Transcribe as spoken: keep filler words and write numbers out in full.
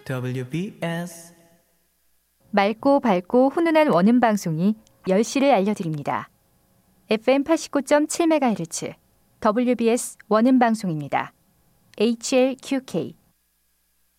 더블유 비 에스 맑고 밝고 훈훈한 원음 방송이 열 시를 알려드립니다. 에프엠 팔십구 점 칠 메가헤르츠 더블유 비 에스 원음 방송입니다. 에이치엘큐케이